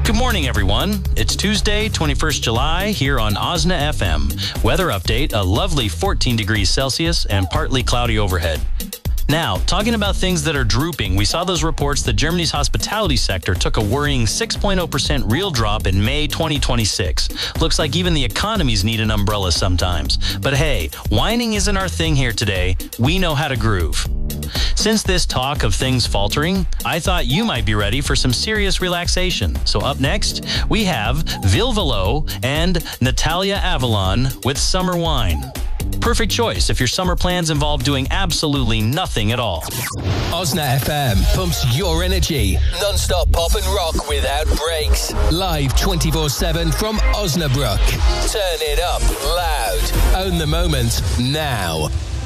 Good morning, everyone. It's Tuesday, 21st July, here on Osna FM. Weather update, a lovely 14 degrees Celsius and partly cloudy overhead. Now, talking about things that are drooping, we saw those reports that Germany's hospitality sector took a worrying 6.0% real drop in May 2026. Looks like even the economies need an umbrella sometimes. But hey, whining isn't our thing here today. We know how to groove. Since this talk of things faltering, I thought you might be ready for some serious relaxation. So up next, we have Vilvalo and Natalia Avalon with Summer Wine. Perfect choice if your summer plans involve doing absolutely nothing at all. Osna FM pumps your energy. Non-stop pop and rock without breaks. Live 24/7 from Osnabrück. Turn it up loud. Own the moment now.